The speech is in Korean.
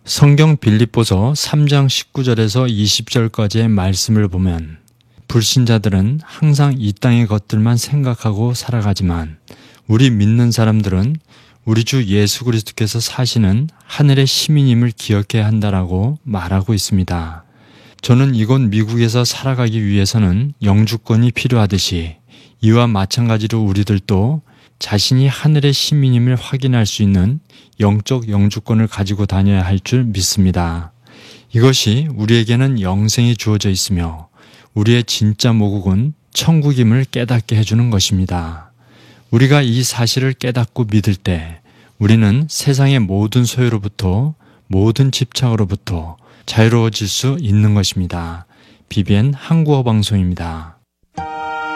성경 빌립보서 3장 19절에서 20절까지의 말씀을 보면 불신자들은 항상 이 땅의 것들만 생각하고 살아가지만 우리 믿는 사람들은 우리 주 예수 그리스도께서 사시는 하늘의 시민임을 기억해야 한다라고 말하고 있습니다. 저는 이곳 미국에서 살아가기 위해서는 영주권이 필요하듯이 이와 마찬가지로 우리들도 자신이 하늘의 시민임을 확인할 수 있는 영적 영주권을 가지고 다녀야 할 줄 믿습니다. 이것이 우리에게는 영생이 주어져 있으며 우리의 진짜 모국은 천국임을 깨닫게 해주는 것입니다. 우리가 이 사실을 깨닫고 믿을 때 우리는 세상의 모든 소유로부터 모든 집착으로부터 자유로워질 수 있는 것입니다. BBN 한국어 방송입니다.